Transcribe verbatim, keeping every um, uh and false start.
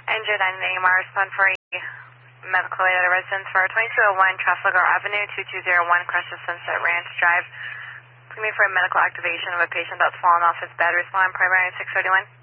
Injured and A M R respond for a medical aid at a residence for twenty-two oh one Trafalgar Avenue, two two zero one Crescent Sunset Ranch Drive. Looking for a medical activation of a patient that's fallen off his bed. Respond primary six thirty-one.